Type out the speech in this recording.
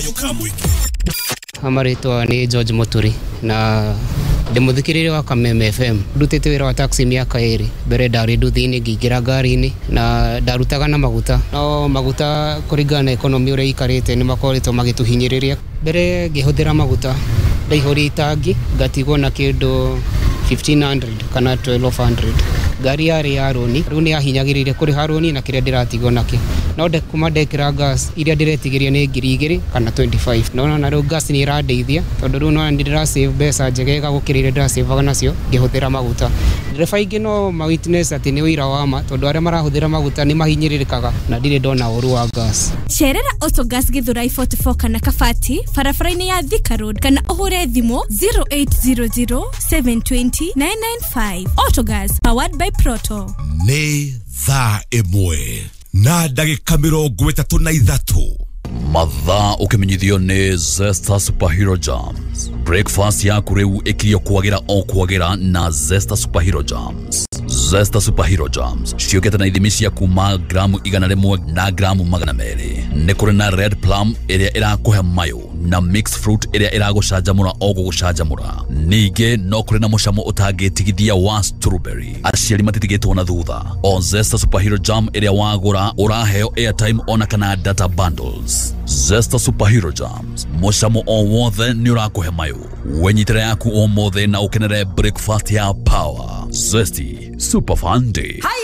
Amaritwa ni George Muturi na ndimuthikirire wa Kameme FM. Ndutite wira wa taxi miaka 2. Mbere ndari nduthini ngigira ngari-ini na ndarutaga na maguta. No maguta kuringana economy ure ikarite ni makoretwo magituhinyiriria. Mbere ngihuthira maguta ndaihori itangi ngatigwo na kindu 1500 kana 1200. Gari yari ya roni runi yahinyagirire kuri haroni na kiria ndiratigwo nakio. No kuma ndekira gas iria ndiretigirire ni 2000 kana 25. No na ro gas ni irandeithia tondu ru no ndira save mbeca njegega gukirire ndira save nacio ngihuthira maguta. Ndereba ingi no ma witness ati ni wira wa ma tondu aria marahuthira maguta ni mahinyiririkaga na ndire ndona uru wa gas. Cerera Autogas Githurai 44 kana Kabati barabara-ini ya Thika Road kana uhure thimo 0800 720 995. Autogas powered by Proto. Ni thaa imwe na ndagika 33 Mathaa ukimenyithio ni Zesta Superhero Jams. Breakfast yaku riu ikirio kwagira na Zesta Superhero Jams. Zesta Superhero Jams ciokete na ithimi cia kuma gramu 100 na gramu 200. Ni kuri na red plum iria irakuhe mayo na mixed fruit iria iragucanjamura gucanjamura. Ninge no kuri na mucamo utangitigithia wa strawberry. Aciari matitigitwo na thutha. O Zesta Superhero Jam iria wagura uraheo airtime ona kana data bundles. Zesta Superhero Jams mucamo o wothe ni urakuhe mayo. Wenyitire yaku o mothe na ukenere breakfast ya power. Zesty Super Fun Day.